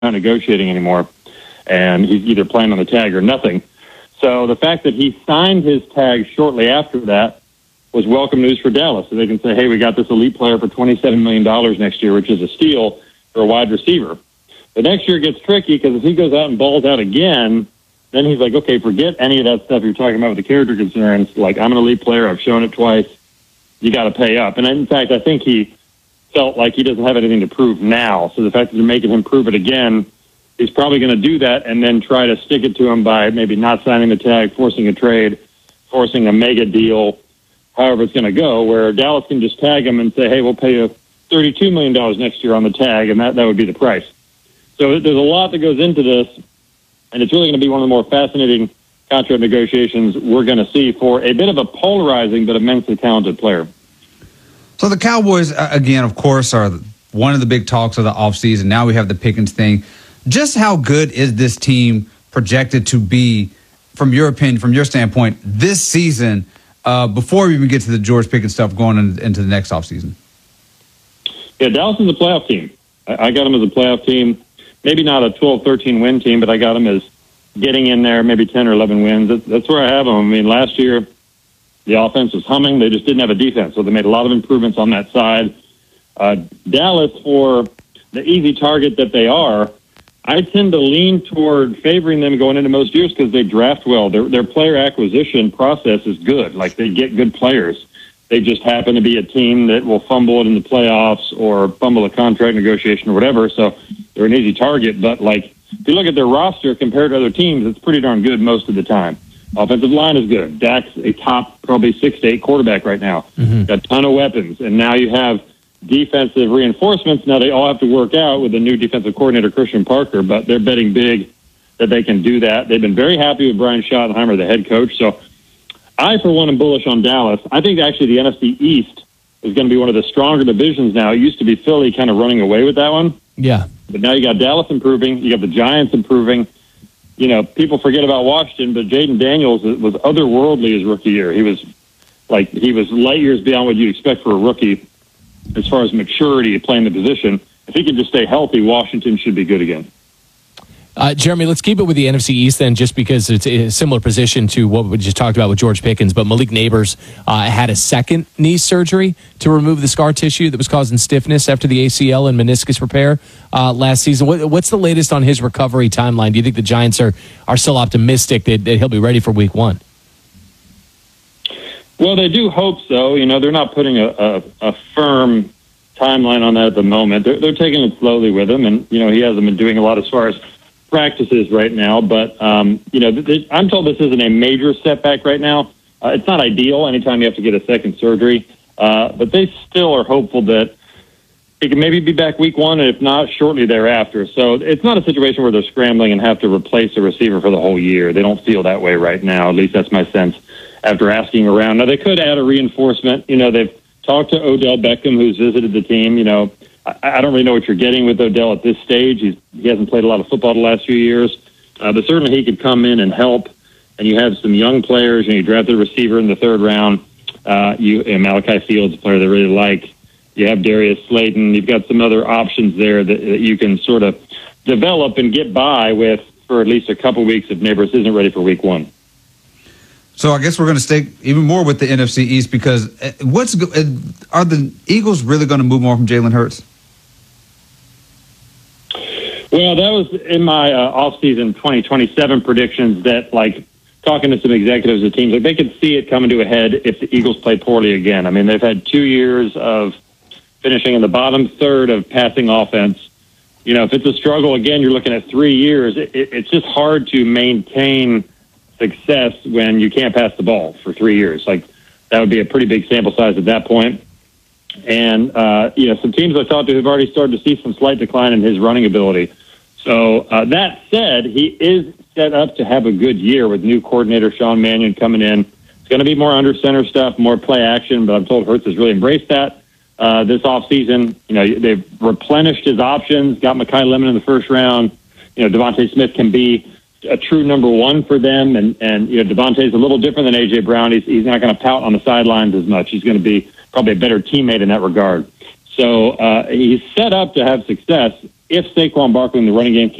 not negotiating anymore, and he's either playing on the tag or nothing. So the fact that he signed his tag shortly after that was welcome news for Dallas. So they can say, hey, we got this elite player for $27 million next year, which is a steal for a wide receiver. But next year it gets tricky because if he goes out and balls out again, then he's like, okay, forget any of that stuff you're talking about with the character concerns. Like, I'm an elite player. I've shown it twice. You got to pay up. And in fact, I think he felt like he doesn't have anything to prove now. So the fact that they're making him prove it again, he's probably going to do that and then try to stick it to him by maybe not signing the tag, forcing a trade, forcing a mega deal, however it's going to go, where Dallas can just tag him and say, hey, we'll pay you $32 million next year on the tag, and that would be the price. So there's a lot that goes into this, and it's really going to be one of the more fascinating contract negotiations we're going to see for a bit of a polarizing but immensely talented player. So the Cowboys, again, of course, are one of the big talks of the offseason. Now we have the Pickens thing. Just how good is this team projected to be, from your opinion, from your standpoint, this season, before we even get to the George Pickens stuff going into the next offseason? Yeah, Dallas is a playoff team. I got them as a playoff team. Maybe not a 12-13 win team, but I got them as getting in there, maybe 10 or 11 wins. That's where I have them. I mean, last year, the offense was humming. They just didn't have a defense, so they made a lot of improvements on that side. Dallas, for the easy target that they are, I tend to lean toward favoring them going into most years because they draft well. Their player acquisition process is good. Like, they get good players. They just happen to be a team that will fumble it in the playoffs or fumble a contract negotiation or whatever, so they're an easy target. But, like, if you look at their roster compared to other teams, it's pretty darn good most of the time. Offensive line is good. Dak's a top probably 6 to 8 quarterback right now. Mm-hmm. Got a ton of weapons. And now you have defensive reinforcements. Now they all have to work out with the new defensive coordinator, Christian Parker, but they're betting big that they can do that. They've been very happy with Brian Schottenheimer, the head coach. So I, for one, am bullish on Dallas. I think actually the NFC East is going to be one of the stronger divisions now. It used to be Philly kind of running away with that one. Yeah. But now you got Dallas improving. You got the Giants improving. You know, people forget about Washington, but Jaden Daniels was otherworldly his rookie year. He was light years beyond what you'd expect for a rookie as far as maturity of playing the position. If he can just stay healthy, Washington should be good again. Jeremy, let's keep it with the NFC East then, just because it's a similar position to what we just talked about with George Pickens. But Malik Neighbors had a second knee surgery to remove the scar tissue that was causing stiffness after the ACL and meniscus repair last season. What's the latest on his recovery timeline? Do you think the Giants are still optimistic that he'll be ready for Week 1? Well, they do hope so. You know, they're not putting a firm timeline on that at the moment. They're taking it slowly with him, and, you know, he hasn't been doing a lot as far as practices right now, but you know, I'm told this isn't a major setback right now. It's not ideal anytime you have to get a second surgery, but they still are hopeful that he can maybe be back Week 1, and if not, shortly thereafter. So it's not a situation where they're scrambling and have to replace a receiver for the whole year. They don't feel that way right now. At least that's my sense after asking around. Now, they could add a reinforcement. You know, they've talked to Odell Beckham, who's visited the team. You know, I don't really know what you're getting with Odell at this stage. He hasn't played a lot of football the last few years, but certainly he could come in and help. And you have some young players. You drafted a receiver in the 3rd round. And Malachi Fields, a player they really like. You have Darius Slayton. You've got some other options there that you can sort of develop and get by with for at least a couple weeks if Neighbors isn't ready for Week 1. So I guess we're going to stay even more with the NFC East because are the Eagles really going to move more from Jalen Hurts? Well, that was in my offseason 2027 predictions that, like, talking to some executives of teams, like, they could see it coming to a head if the Eagles play poorly again. I mean, they've had 2 years of finishing in the bottom third of passing offense. You know, if it's a struggle again, you're looking at 3 years. It's just hard to maintain success when you can't pass the ball for 3 years. Like, that would be a pretty big sample size at that point. And, you know, some teams I talked to have already started to see some slight decline in his running ability. So that said, he is set up to have a good year with new coordinator Sean Mannion coming in. It's going to be more under center stuff, more play action, but I'm told Hurts has really embraced that this offseason. You know, they've replenished his options, got Mekhi Lemon in the 1st round. You know, Devontae Smith can be a true number 1 for them, and you know, Devontae's a little different than A.J. Brown. He's not going to pout on the sidelines as much. He's going to be probably a better teammate in that regard. So he's set up to have success if Saquon Barkley in the running game